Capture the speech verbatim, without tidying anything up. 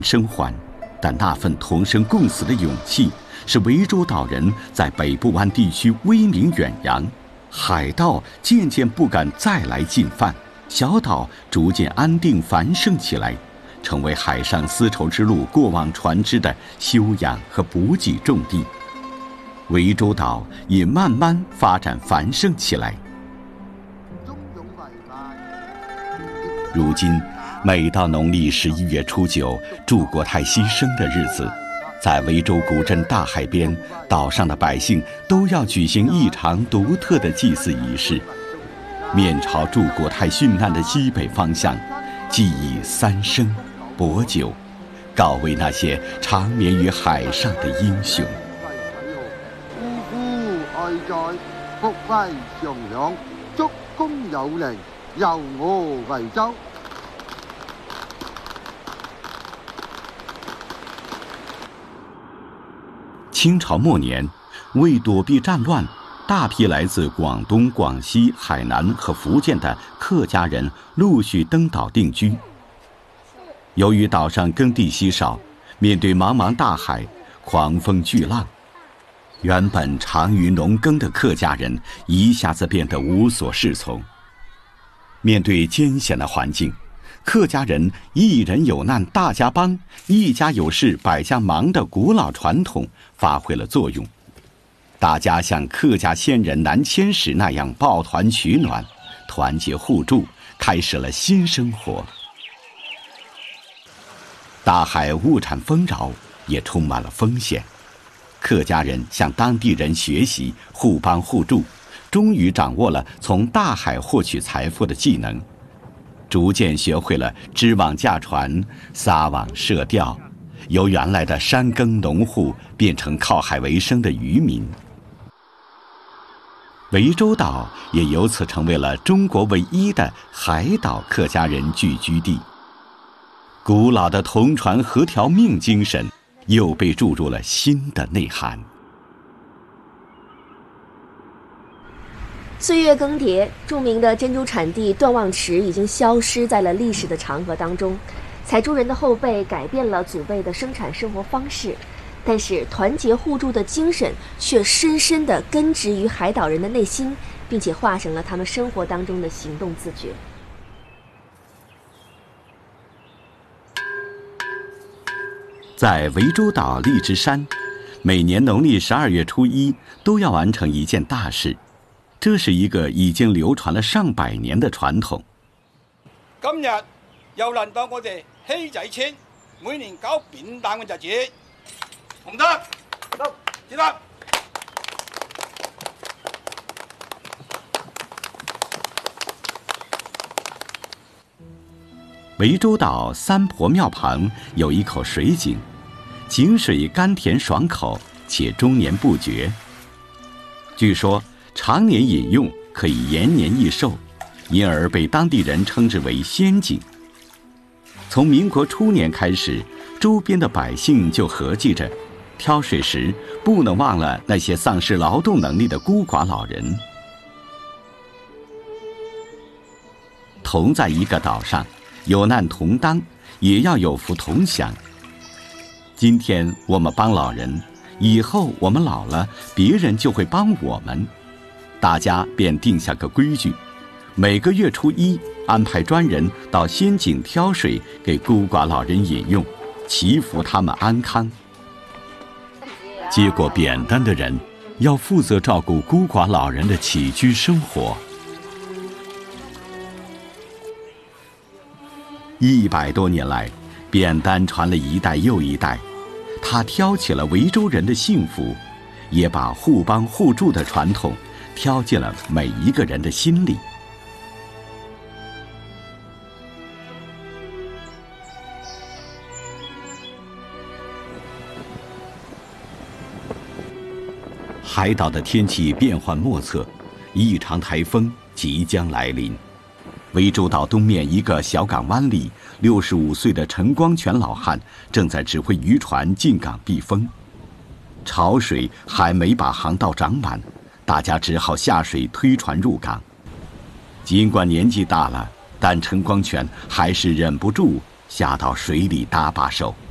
生还，但那份同生共死的勇气，使涠洲岛人在北部湾地区威名远扬，海盗渐渐不敢再来进犯，小岛逐渐安定繁盛起来，成为海上丝绸之路过往船只的休养和补给重地。涠洲岛也慢慢发展繁盛起来。如今，每到农历十一月初九，祝国泰牺牲的日子，在涠洲古镇大海边，岛上的百姓都要举行一场独特的祭祀仪式，面朝祝国泰殉难的西北方向，祭以三牲、薄酒，告慰那些长眠于海上的英雄。 夫夫愛在，福威上揚，祝公有靈，由我涠洲。 清朝末年，为躲避战乱，大批来自广东、广西、海南和福建的客家人陆续登岛定居。由于岛上耕地稀少，面对茫茫大海、狂风巨浪，原本长于农耕的客家人一下子变得无所适从。面对艰险的环境，客家人一人有难大家帮，一家有事百家忙的古老传统发挥了作用。大家像客家先人南迁时那样抱团取暖，团结互助，开始了新生活。大海物产丰饶，也充满了风险。客家人向当地人学习，互帮互助，终于掌握了从大海获取财富的技能，逐渐学会了织网架船、撒网射钓，由原来的山耕农户变成靠海为生的渔民。涠洲岛也由此成为了中国唯一的海岛客家人聚居地。古老的同船合条命精神又被注入了新的内涵。 岁月更迭，著名的珍珠产地段旺池已经消失在了历史的长河当中。采珠人的后辈改变了祖辈的生产生活方式，但是团结互助的精神却深深地根植于海岛人的内心，并且化成了他们生活当中的行动自觉。 在涠洲岛荔枝山，每年农历十二月初一都要完成一件大事，这是一个已经流传了上百年的传统。 今日又輪到我哋希仔村每年搞便當嘅日子，紅燈，得，記得。 涠洲岛三婆庙旁有一口水井，井水甘甜爽口，且终年不绝。据说常年饮用可以延年益寿，因而被当地人称之为仙井。从民国初年开始，周边的百姓就合计着，挑水时不能忘了那些丧失劳动能力的孤寡老人。同在一个岛上，有难同当，也要有福同享。今天我们帮老人，以后我们老了，别人就会帮我们。大家便定下个规矩，每个月初一安排专人到仙井挑水给孤寡老人饮用，祈福他们安康。接过扁担的人要负责照顾孤寡老人的起居生活。一百多年来，扁担传了一代又一代，它挑起了涠洲人的幸福，也把互帮互助的传统挑进了每一个人的心里。海岛的天气变幻莫测，一场台风即将来临。涠洲岛东面一个小港湾里，六十五岁的陈光全老汉正在指挥渔船进港避风。潮水还没把航道涨满，大家只好下水推船入港。尽管年纪大了，但陈光全还是忍不住下到水里搭把手。